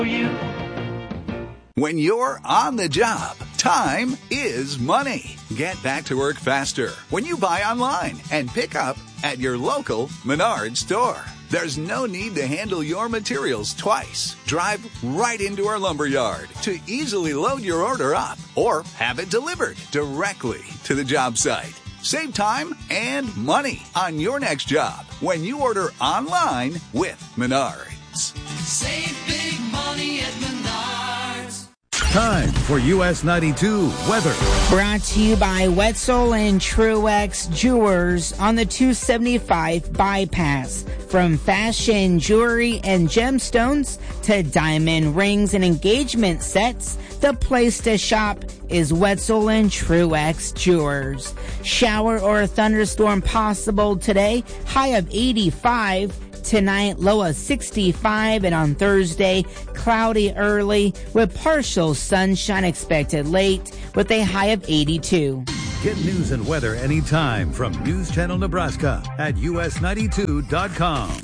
When you're on the job, time is money. Get back to work faster when you buy online and pick up at your local Menards store. There's no need to handle your materials twice. Drive right into our lumber yard to easily load your order up or have it delivered directly to the job site. Save time and money on your next job when you order online with Menards. Save big money at Menards. Time for US 92 weather. Brought to you by Wetzel and Truex Jewelers on the 275 bypass. From fashion, jewelry, and gemstones to diamond rings and engagement sets, the place to shop is Wetzel and Truex Jewelers. Shower or a thunderstorm possible today, high of 85. Tonight, low of 65, and on Thursday, cloudy early with partial sunshine expected late with a high of 82. Get news and weather anytime from News Channel Nebraska at us92.com.